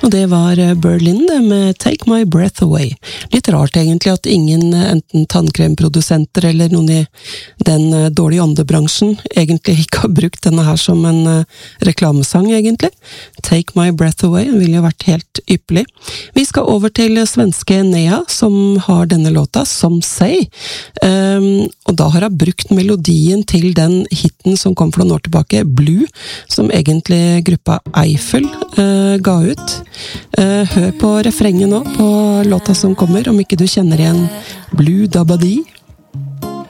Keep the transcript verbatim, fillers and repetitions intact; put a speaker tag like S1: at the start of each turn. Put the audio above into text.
S1: Og det var Berlin det med Take My Breath Away. Litt rart egentlig at ingen enten tannkremprodusenter eller noen i den dårlige åndebransjen egentlig ikke har brukt denne her som en reklamesang egentlig. Take My Breath Away ville jo vært helt ypperlig. Vi skal over til svenske Nea som har denne låta, Some Say. Um, og da har hun brukt melodien til den hitten som kom for noen år tilbake, Blue, som egentlig gruppa Eiffel uh, ga ut. Uh, hør på refrenget nå, på låta som kommer, om ikke du kjenner igjen Blue Dabadi.